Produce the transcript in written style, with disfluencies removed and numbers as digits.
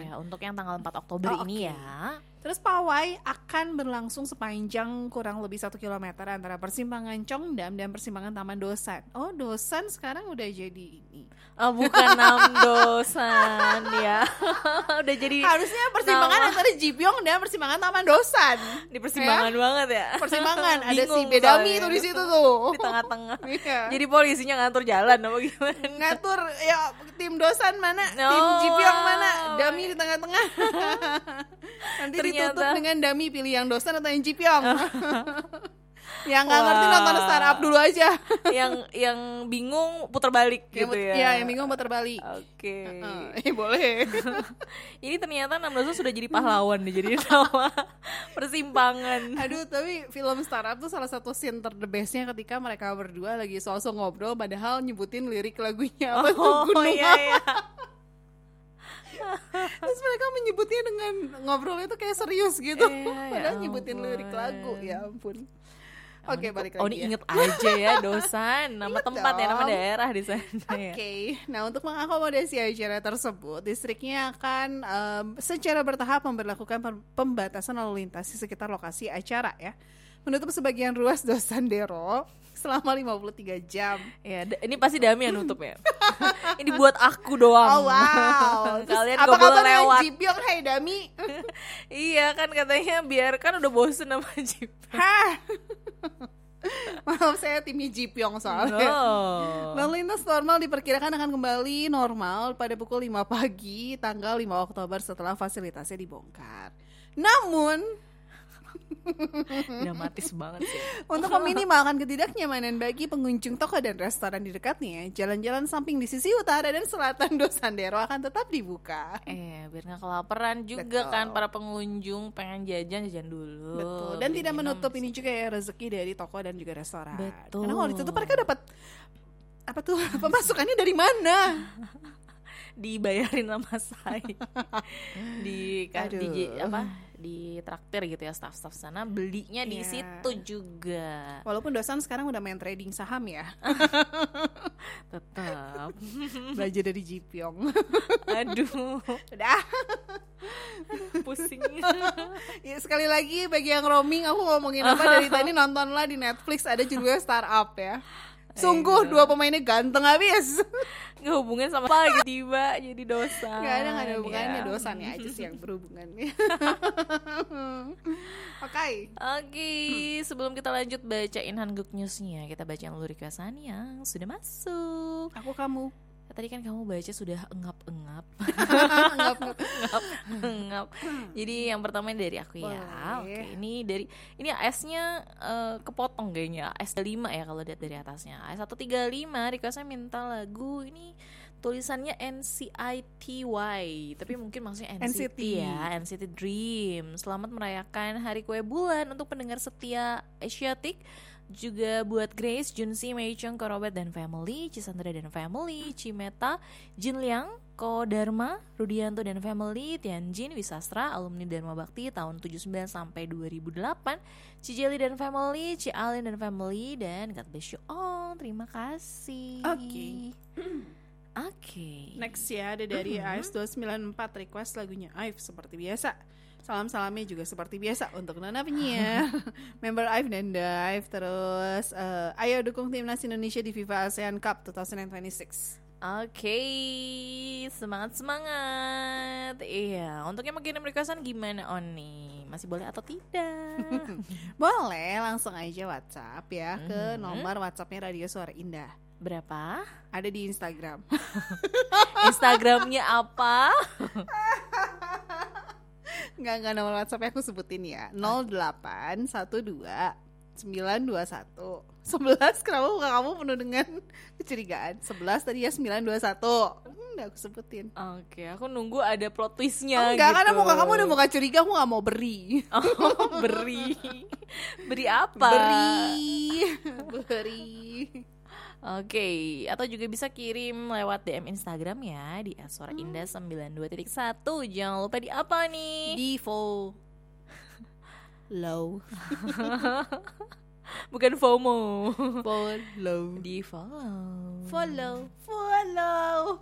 ya, untuk yang tanggal 4 Oktober ini ya. Terus pawai akan berlangsung sepanjang kurang lebih 1 kilometer antara persimpangan Congdam dan persimpangan Taman Dosan. Oh, Dosan sekarang udah jadi ini. Oh, bukan Namdosan ya. Udah jadi Harusnya persimpangan antara Jipyong dan persimpangan Taman Dosan. di persimpangan banget ya. Persimpangan ada si Bingung Bedami soalnya. tuh di situ tuh. Di tengah-tengah. Iya. Jadi polisinya ngatur jalan apa gimana? Ngatur ya tim Dosan mana, tim Oh, Jipyong mana, wow. Dami di tengah-tengah. Nanti Ternyata. ditutup dengan Dami pilih yang Dosan atau yang Jipyong. Yang nggak ngerti nonton startup dulu aja. yang bingung putar balik gitu ya. Iya, yang bingung putar balik. Oke. Boleh. Ini ternyata Namdosan sudah jadi pahlawan nih, jadi nama persimpangan. Aduh, tapi film startup tuh salah satu scene the bestnya ketika mereka berdua lagi sosok ngobrol padahal nyebutin lirik lagunya apa tuh Gunung iya. Terus mereka menyebutnya dengan ngobrolnya tuh kayak serius gitu. Iya, Padahal ya nyebutin ampun. lirik lagu, ya ampun. Oke, balik lagi. Oh, ini inget aja ya Dosan, nama Inget tempat ya, nama dong. daerah di sana ya. Oke, nah untuk mengakomodasi acara tersebut, distriknya akan secara bertahap memberlakukan pembatasan lalu lintas di sekitar lokasi acara ya. Menutup sebagian ruas Dosandero selama 53 jam. Ya, ini pasti Dami yang nutup ya. Ini buat aku doang. Oh wow. Kalian apa gak boleh kabar dengan lewat. Jipyong, hai Dami? Iya kan katanya biarkan udah bosen sama Jeep. Hah? Maaf, saya timnya Jipyong soalnya. Lalu lintas normal diperkirakan akan kembali normal pada pukul 5 pagi tanggal 5 Oktober setelah fasilitasnya dibongkar. Namun Dramatis banget sih. untuk meminimalkan ketidaknyamanan bagi pengunjung toko dan restoran di dekatnya, jalan-jalan samping di sisi utara dan selatan Dosandero akan tetap dibuka. Biar gak kelaparan juga. Betul. Kan para pengunjung pengen jajan dulu. Betul. Dan Beli tidak minum. menutup ini juga ya rezeki dari toko dan juga restoran. Betul. Karena kalau ditutup mereka dapat apa tuh pemasukannya dari mana? Dibayarin sama saya. di Aduh. di traktir gitu ya, staff-staff sana belinya di Iya. situ juga. Walaupun Dosan sekarang udah main trading saham ya. Tetap. Belajar dari Jipyong. Aduh, Udah. pusing. Ya, sekali lagi bagi yang roaming, aku ngomongin apa dari tadi, nontonlah di Netflix, ada judulnya Startup ya. Sungguh dua pemainnya ganteng habis. Gak hubungan sama apa gitu tiba jadi dosa. Gak ada hubungannya, Ya. Dosannya aja sih yang berhubungannya. Oke. Sebelum kita lanjut bacain Hanguk News-nya, kita bacain dulu requestan yang sudah masuk. Aku kamu. Tadi kan kamu baca sudah engap-engap. Engap. Jadi yang pertama dari aku ya. Boleh. Oke, ini S-nya kepotong kayaknya. S5 ya kalau lihat dari atasnya. S135 requestnya minta lagu ini tulisannya NCITY, tapi mungkin maksudnya NCT ya, NCT Dream. Selamat merayakan Hari Kue Bulan untuk pendengar setia Asiatic. Juga buat Grace, Junsi, Meichong, Korobet dan family, Cisandra dan family, Cimeta, Jinliang, Ko Dharma, Rudianto dan family, Tianjin, Wisastra, alumni Dharma Bakti tahun 79 sampai 2008, Cijeli dan family, Cialin dan family, dan God bless you all. Terima kasih. Oke. Next ya, ada dari AS294 request lagunya Aif seperti biasa. Salam-salamnya juga seperti biasa untuk Nana penyiar, member Aif dan Dive. Terus ayo dukung timnas Indonesia di FIFA ASEAN Cup 2026. Oke, semangat. Iya, untuk yang mau kirim requestan gimana Oni? Masih boleh atau tidak? Boleh, langsung aja WhatsApp ya ke nomor WhatsAppnya Radio Suara Indah. Berapa? Ada di Instagram. Instagramnya apa? Enggak nomor WhatsAppnya aku sebutin ya. 0812 921 11. Kenapa muka kamu penuh dengan kecurigaan? 11 tadi ya, 921. Udah aku sebutin. Oke, aku nunggu ada plot twistnya. Enggak, gitu. karena muka kamu udah muka curiga, aku gak mau beri. Oh, beri apa? Beri. Oke, atau juga bisa kirim lewat DM Instagram ya di @suaraindah92.1. Jangan lupa di apa nih? Di follow. Bukan FOMO. Follow. Di follow. Follow.